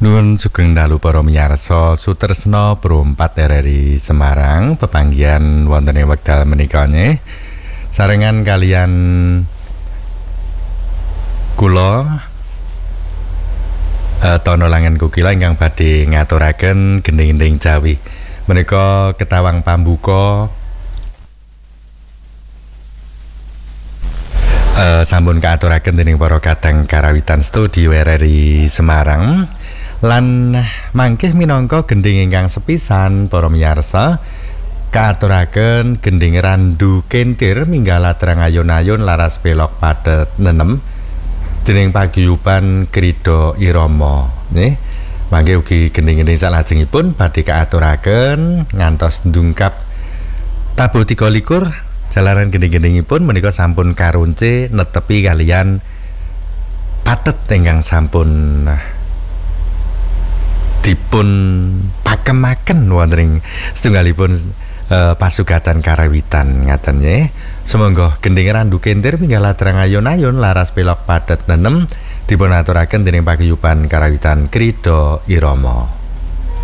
Nuwun sugeng dalu para miyarsa sutresna Pro 4 RRI Semarang pepanggihan wonten ing wekdal menika nggih. Sarengan kalian kula Tono Langen Kukila ingkang badhe ngaturaken gending-gending Jawi. Menika ketawang pambuka sampun kaaturaken dening para kadang karawitan studio RRI Semarang. Lan mangkih minangka gending ingkang sepisan para miyarsa kaaturaken gending randu kentir minggala terang ayun-ayun laras pelok padet nenem dening paguyuban Krida Irama nggih. Mangke ugi gending-gending salajengipun badhe kaaturaken ngantos ndungkap tabuh 23 jalaran gending-gendingipun menika sampun karunce netepi kalian patet ingkang sampun dipun pakemaken wonten ing setunggalipun pasugatan karawitan ngaten nggih. Sumangga gending randu kentir minggala terang ayun-ayun laras pelok padet nenem dipun aturaken dening paguyuban karawitan Krida Irama.